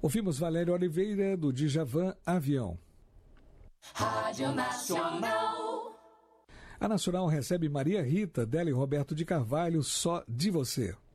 Ouvimos Valéria Oliveira, do Djavan, Avião. Rádio Nacional. A Nacional recebe Maria Rita, dela e Roberto de Carvalho, Só de Você.